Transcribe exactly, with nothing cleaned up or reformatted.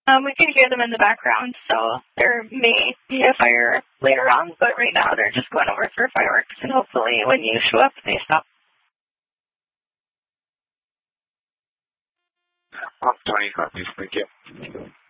Um, we can hear them in the background, so there may be a fire later on, but right now they're just going over for fireworks, and hopefully when you show up, they stop. I'm Tony, copies. Thank you.